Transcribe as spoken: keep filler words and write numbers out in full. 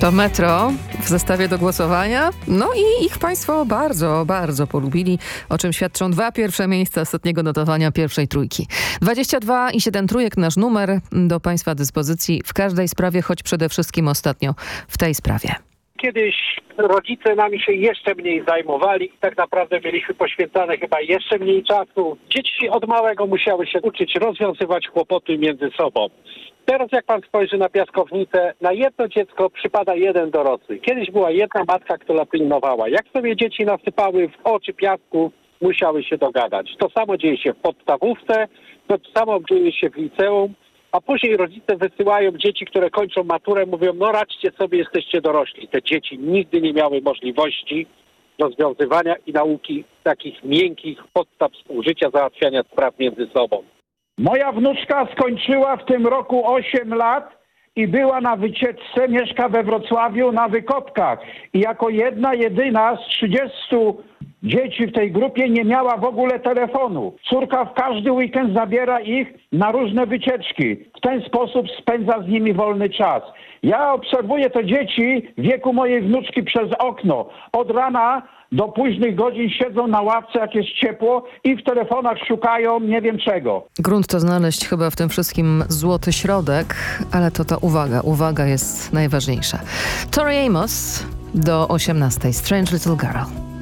To Metro w zestawie do głosowania. No i ich państwo bardzo, bardzo polubili, o czym świadczą dwa pierwsze miejsca ostatniego notowania pierwszej trójki. dwadzieścia dwa i siedem trójek nasz numer do państwa dyspozycji w każdej sprawie, choć przede wszystkim ostatnio w tej sprawie. Kiedyś rodzice nami się jeszcze mniej zajmowali i tak naprawdę mieliśmy poświęcane chyba jeszcze mniej czasu. Dzieci od małego musiały się uczyć rozwiązywać kłopoty między sobą. Teraz jak pan spojrzy na piaskownicę, na jedno dziecko przypada jeden dorosły. Kiedyś była jedna matka, która pilnowała. Jak sobie dzieci nasypały w oczy piasku, musiały się dogadać. To samo dzieje się w podstawówce, to samo dzieje się w liceum, a później rodzice wysyłają dzieci, które kończą maturę, mówią, no radźcie sobie, jesteście dorośli. Te dzieci nigdy nie miały możliwości rozwiązywania i nauki takich miękkich podstaw współżycia, załatwiania spraw między sobą. Moja wnuczka skończyła w tym roku osiem lat i była na wycieczce, mieszka we Wrocławiu na Wykopkach. I jako jedna, jedyna z trzydziestu dzieci w tej grupie nie miała w ogóle telefonu. Córka w każdy weekend zabiera ich na różne wycieczki. W ten sposób spędza z nimi wolny czas. Ja obserwuję te dzieci w wieku mojej wnuczki przez okno. Od rana do późnych godzin siedzą na ławce, jak jest ciepło i w telefonach szukają nie wiem czego. Grunt to znaleźć chyba w tym wszystkim złoty środek, ale to ta uwaga. Uwaga jest najważniejsza. Tori Amos do osiemnastej. Strange Little Girl.